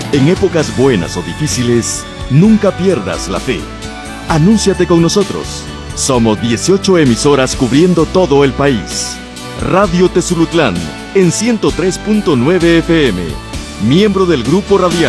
En épocas buenas o difíciles, nunca pierdas la fe. Anúnciate con nosotros. Somos 18 emisoras cubriendo todo el país. Radio Tezulutlán en 103.9 FM, miembro del Grupo Radial.